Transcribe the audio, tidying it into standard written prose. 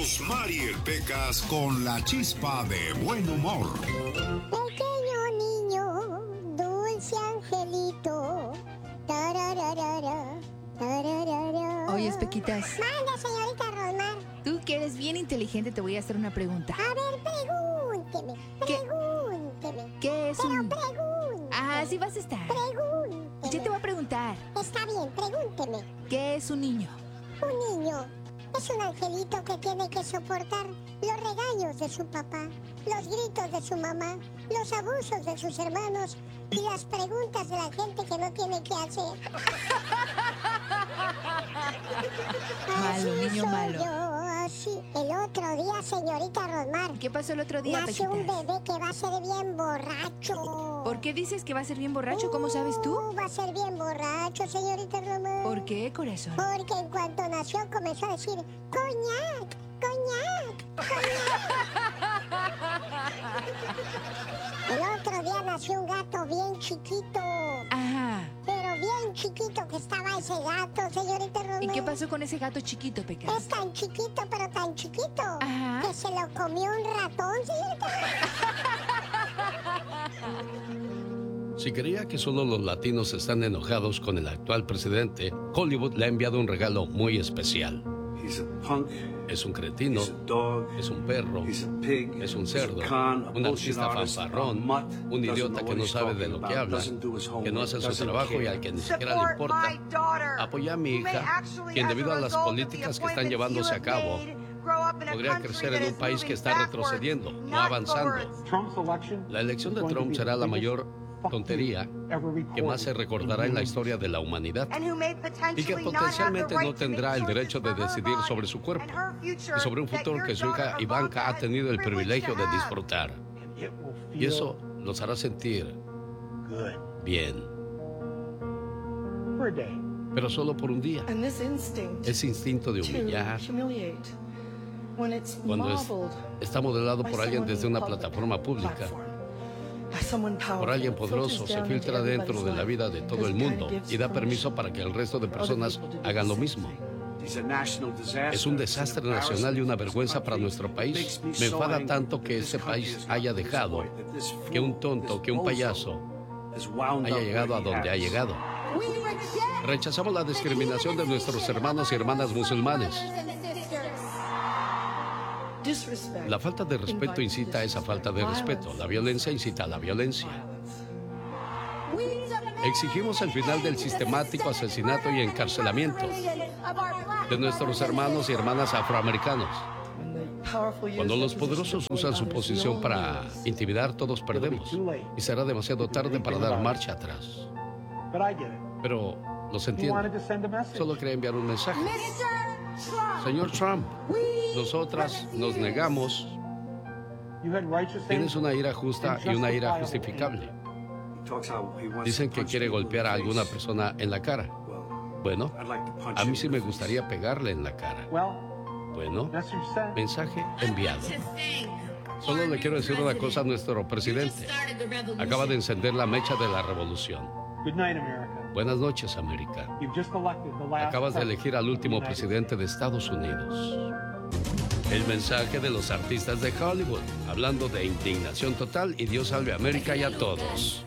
Mariel Pecas con la chispa de buen humor. Pequeño niño, dulce angelito. Tarararara, tararara. Oye, Pequitas. Manda, señorita Rosmar. Tú que eres bien inteligente, te voy a hacer una pregunta. A ver, pregúnteme. ¿Qué es Pero un...? pregúnteme. Ah, sí vas a estar. Pregúnteme. Yo te voy a preguntar. Está bien, pregúnteme. ¿Qué es un niño? Un niño es un angelito que tiene que soportar los regaños de su papá, los gritos de su mamá, los abusos de sus hermanos y las preguntas de la gente que no tiene que hacer. Malo, niño soy malo. Yo, así. El otro día, señorita Rosmar, ¿Qué pasó el otro día, nació un Pequitas? bebé que va a ser bien borracho. ¿Por qué dices que va a ser bien borracho? ¿Cómo sabes tú? Va a ser bien borracho, señorita Rosmar. ¿Por qué, corazón? Porque en cuanto nació comenzó a decir coñac, coñac, coñac. El otro día nació un gato bien chiquito. Ajá. Pero bien chiquito que estaba ese gato, señorita Romero. ¿Y qué pasó con ese gato chiquito, Pecas? Es tan chiquito, pero tan chiquito. Ajá. Que se lo comió un ratón, señorita. Si creía que solo los latinos están enojados con el actual presidente, Hollywood le ha enviado un regalo muy especial. Es un cretino, es un perro, es un cerdo, un artista fanfarrón, un idiota que no sabe de lo que habla, que no hace su trabajo y al que ni siquiera le importa. Apoya a mi hija, quien debido a las políticas que están llevándose a cabo, podría crecer en un país que está retrocediendo, no avanzando. La elección de Trump será la mayor tontería que más se recordará en la historia de la humanidad y que potencialmente no tendrá el derecho de decidir sobre su cuerpo y sobre un futuro que su hija Ivanka ha tenido el privilegio de disfrutar. Y eso los hará sentir bien. Pero solo por un día. Ese instinto de humillar, cuando está modelado por alguien desde una plataforma pública, por alguien poderoso, se filtra dentro de la vida de todo el mundo y da permiso para que el resto de personas hagan lo mismo. Es un desastre nacional y una vergüenza para nuestro país. Me enfada tanto que este país haya dejado que un tonto, que un payaso haya llegado a donde ha llegado. Rechazamos la discriminación de nuestros hermanos y hermanas musulmanes. La falta de respeto incita a esa falta de respeto. La violencia incita a la violencia. Exigimos el final del sistemático asesinato y encarcelamiento de nuestros hermanos y hermanas afroamericanos. Cuando los poderosos usan su posición para intimidar, todos perdemos. Y será demasiado tarde para dar marcha atrás. Pero los entiendo. Solo quería enviar un mensaje. Señor Trump, nosotras nos negamos. Tienes una ira justa y una ira justificable. Dicen que quiere golpear a alguna persona en la cara. Bueno, a mí sí me gustaría pegarle en la cara. Bueno, mensaje enviado. Solo le quiero decir una cosa a nuestro presidente. Acaba de encender la mecha de la revolución. Buenas noches, América. Acabas de elegir al último presidente de Estados Unidos. El mensaje de los artistas de Hollywood, hablando de indignación total y Dios salve a América y a todos.